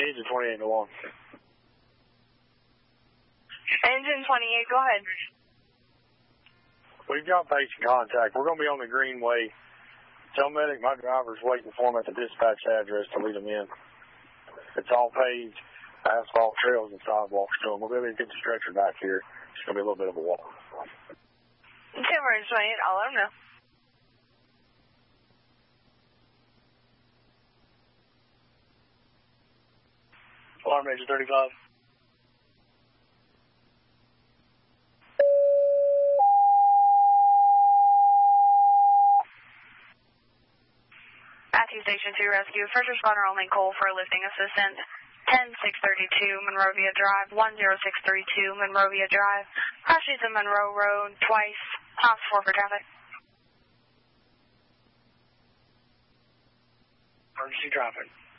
Engine 28 to 1. Engine 28, go ahead. We've got patient contact. We're going to be on the Greenway. Tell medic my driver's waiting for him at the dispatch address to lead him in. It's all paved, asphalt trails and sidewalks to him. We'll be able to get the stretcher back here. It's going to be a little bit of a walk. Engine 28, I'll let him know. Alarm Major 35. Matthew Station 2 Rescue, first responder only call for a lifting assistant. 10632 Monrovia Drive, 10632 Monrovia Drive. Crashes in Monroe Road twice. House 4 for traffic. Emergency traffic.